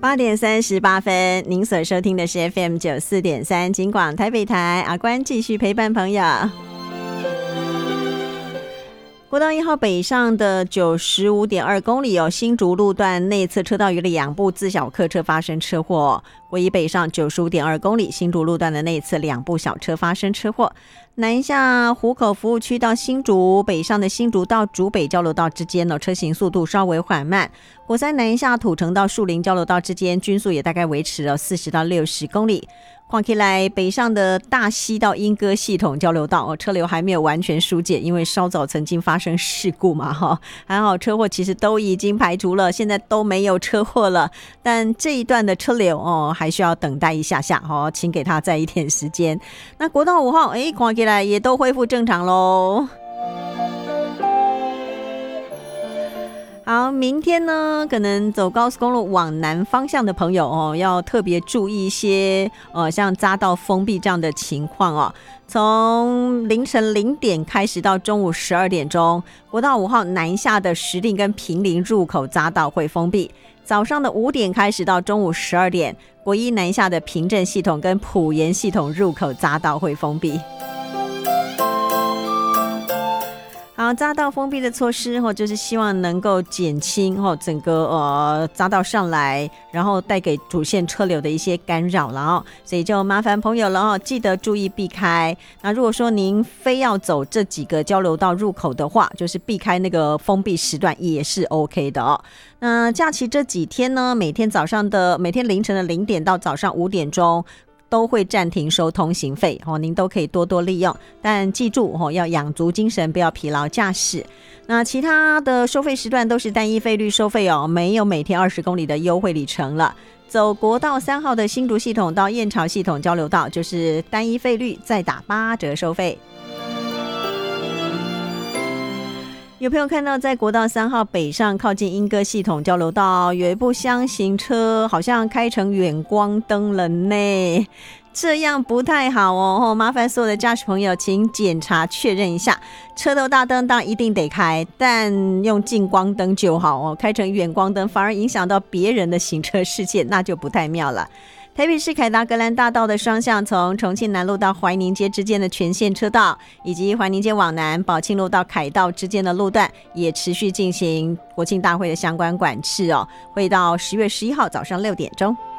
8:38，您所收听的是 FM94.3 金广台北台，阿关继续陪伴朋友。国道1号北上的95.2公里新竹路段内侧车道与2部自小客车发生车祸。国一北上95.2公里，新竹路段的内侧2部小车发生车祸。南下湖口服务区到新竹北上的新竹到竹北交流道之间车行速度稍微缓慢。国三南下土城到树林交流道之间均速也大概维持了40到60公里。况起来北上的大溪到莺歌系统交流道车流还没有完全疏解，因为稍早曾经发生事故嘛还好车祸其实都已经排除了，现在都没有车祸了，但这一段的车流还需要等待一下下请给他再一点时间。那国道5号看起来也都恢复正常咯。好，明天呢，可能走高速公路往南方向的朋友要特别注意一些像匝道封闭这样的情况从凌晨0点开始到中午12点钟，国道5号南下的石碇跟坪林入口匝道会封闭。早上的5点开始到中午12点，国一南下的平镇系统跟埔盐系统入口匝道会封闭。好，匝道封闭的措施就是希望能够减轻整个匝道上来，然后带给主线车流的一些干扰了所以就麻烦朋友了记得注意避开。那如果说您非要走这几个交流道入口的话，就是避开那个封闭时段也是 OK 的那假期这几天呢，每天凌晨的0点到早上5点钟都会暂停收通行费您都可以多多利用，但记住要养足精神，不要疲劳驾驶。那其他的收费时段都是单一费率收费没有每天20公里的优惠里程了。走国道3号的新竹系统到燕巢系统交流道就是单一费率再打8折收费。有朋友看到在国道3号北上靠近莺歌系统交流道有一部厢型车好像开成远光灯了呢，这样不太好麻烦所有的驾驶朋友请检查确认一下，车头大灯当然一定得开，但用近光灯就好开成远光灯反而影响到别人的行车视线，那就不太妙了。台北市凯达格兰大道的双向从重庆南路到怀宁街之间的全线车道，以及怀宁街往南宝庆路到凯道之间的路段也持续进行国庆大会的相关管制会到10月11号早上6点钟。